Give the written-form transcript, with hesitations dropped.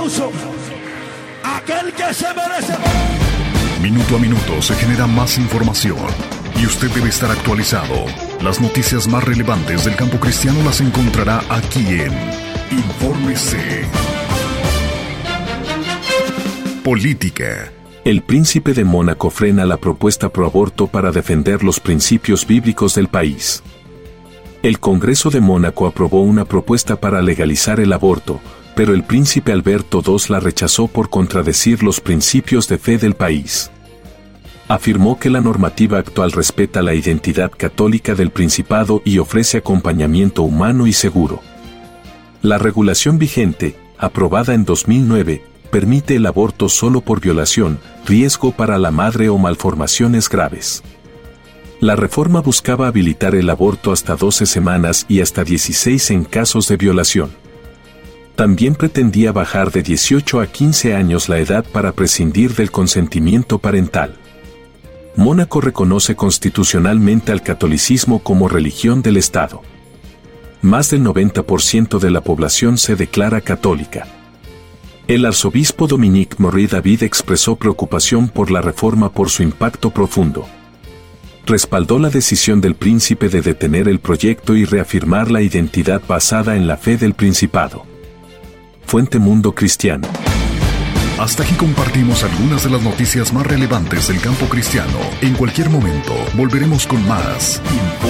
aplauso a aquel que se merece. Minuto a minuto se genera más información y usted debe estar actualizado. Las noticias más relevantes del campo cristiano las encontrará aquí en Infórmese. Política. El príncipe de Mónaco frena la propuesta pro aborto para defender los principios bíblicos del país. El Congreso de Mónaco aprobó una propuesta para legalizar el aborto, pero el príncipe Alberto II la rechazó por contradecir los principios de fe del país. Afirmó que la normativa actual respeta la identidad católica del Principado y ofrece acompañamiento humano y seguro. La regulación vigente, aprobada en 2009, permite el aborto solo por violación, riesgo para la madre o malformaciones graves. La reforma buscaba habilitar el aborto hasta 12 semanas y hasta 16 en casos de violación. También pretendía bajar de 18 a 15 años la edad para prescindir del consentimiento parental. Mónaco reconoce constitucionalmente al catolicismo como religión del Estado. Más del 90% de la población se declara católica. El arzobispo Dominique Morri David expresó preocupación por la reforma por su impacto profundo. Respaldó la decisión del príncipe de detener el proyecto y reafirmar la identidad basada en la fe del Principado. Fuente Mundo Cristiano. Hasta aquí compartimos algunas de las noticias más relevantes del campo cristiano. En cualquier momento volveremos con más